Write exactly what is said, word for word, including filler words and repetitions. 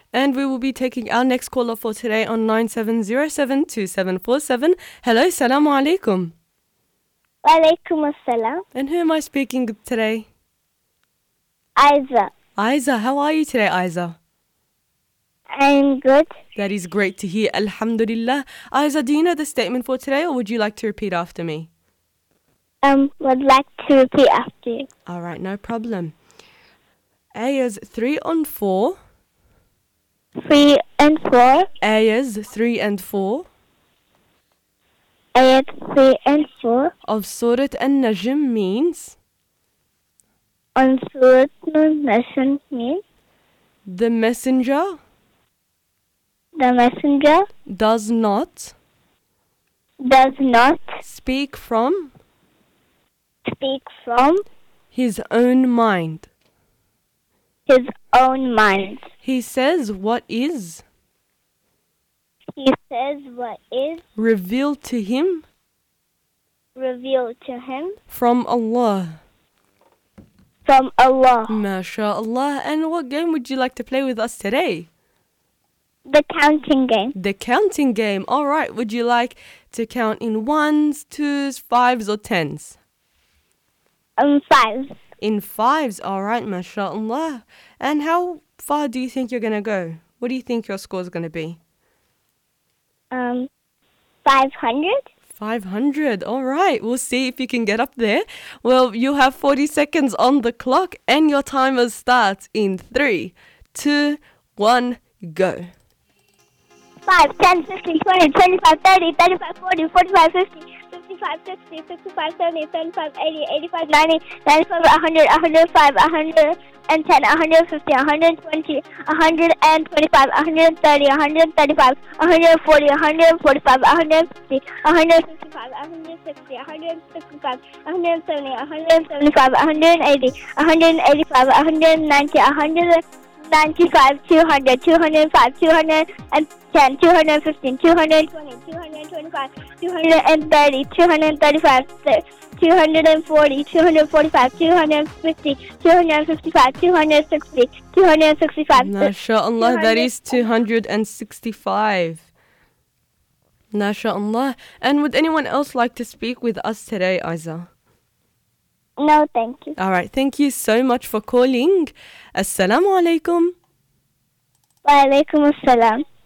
And we will be taking our next caller for today on nine seven zero seven two seven four seven. Hello, Assalamu alaikum. Walaikum assalam. And who am I speaking with today? Aiza. Aiza, how are you today, Aiza? I'm good. That is great to hear. Alhamdulillah. Aiza, do you know the statement for today, or would you like to repeat after me? Um, would like to repeat after you. All right, no problem. Ayahs three and four. Three and four. Ayahs three and four. Ayat three and four. Of Surat An-Najm means On Surat An-Najm means the messenger the messenger does not does not speak from speak from his own mind. his own mind. He says what is He says what is revealed to him revealed to him from Allah. from Allah. MashaAllah. And what game would you like to play with us today? The counting game. The counting game. All right. Would you like to count in ones, twos, fives, or tens? Um, five. In fives. All right. MashaAllah. And how far do you think you're going to go? What do you think your score is going to be? Um, five hundred. five hundred. All right. We'll see if you can get up there. Well, you have forty seconds on the clock and your timer starts in three, two, one, go. five, ten, fifteen, twenty, twenty-five, thirty, thirty-five, forty, forty-five, fifty, fifty-five, sixty, sixty-five, seventy, seventy-five, eighty, eighty-five, ninety, ninety-five, one hundred, one hundred five, one hundred ten, one hundred fifty, one hundred twenty, one hundred twenty-five, one hundred thirty, one hundred thirty-five, one hundred forty, one hundred forty-five, one hundred fifty, one hundred fifty-five, one hundred sixty, one hundred sixty-five, one hundred seventy, one hundred seventy-five, one hundred eighty, one hundred eighty-five, one hundred ninety, one hundred ninety-five, two hundred, two hundred five, two hundred ten, two hundred fifteen, two hundred twenty, two hundred twenty-five, two hundred thirty, two hundred thirty-five, two hundred forty, two hundred forty-five, two hundred fifty, two hundred fifty-five, two hundred sixty, two hundred sixty-five. MashaAllah, that is two hundred sixty-five. MashaAllah. And would anyone else like to speak with us today, Aiza? No, thank you. All right. Thank you so much for calling. Assalamu alaikum. Wa alaikum assalam.